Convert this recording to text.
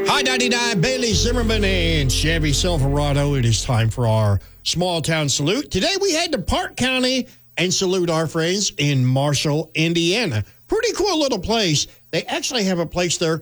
Hi, 99, Bailey Zimmerman and Chevy Silverado. It is time for our small town salute. Today we head to Park County and salute our friends in Marshall, Indiana. Pretty cool little place. They actually have a place there